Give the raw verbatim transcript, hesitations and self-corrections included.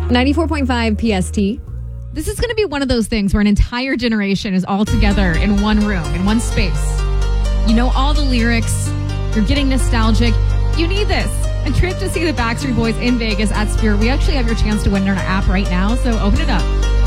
ninety-four point five P S T. This is going to be one of those things where an entire generation is all together in one room, in one space. You know all the lyrics. You're getting nostalgic. You need this. A trip to see the Backstreet Boys in Vegas at Spirit. We actually have your chance to win in our app right now, so open it up.